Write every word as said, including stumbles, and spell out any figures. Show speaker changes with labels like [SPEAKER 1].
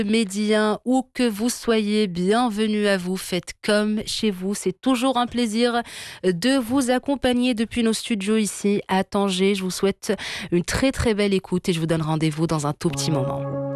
[SPEAKER 1] Médien, où que vous soyez, bienvenue à vous. Faites comme chez vous. C'est toujours un plaisir de vous accompagner depuis nos studios ici à Tanger. Je vous souhaite une très très belle écoute et je vous donne rendez-vous dans un tout petit moment.